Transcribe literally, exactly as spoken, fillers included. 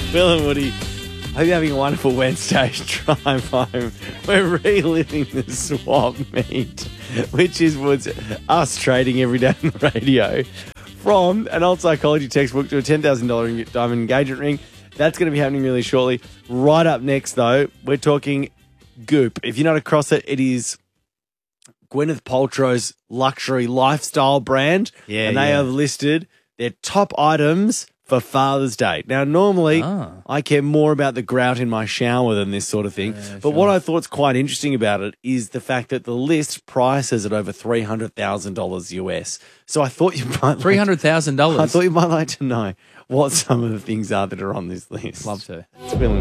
Will and Woody, hope you're having a wonderful Wednesday drive home. We're reliving the swap meet, which is what's us trading every day on the radio. From an old psychology textbook to a ten thousand dollars diamond engagement ring. That's going to be happening really shortly. Right up next, though, we're talking Goop. If you're not across it, it is Gwyneth Paltrow's luxury lifestyle brand. Yeah, and they yeah. have listed their top items for Father's Day. Now, normally, Ah. I care more about the grout in my shower than this sort of thing. Yeah, but sure. what I thought's quite interesting about it is the fact that the list prices at over three hundred thousand dollars U S. So I thought you might three hundred thousand dollars. I thought you might like to know what some of the things are that are on this list. Love to. It's Will and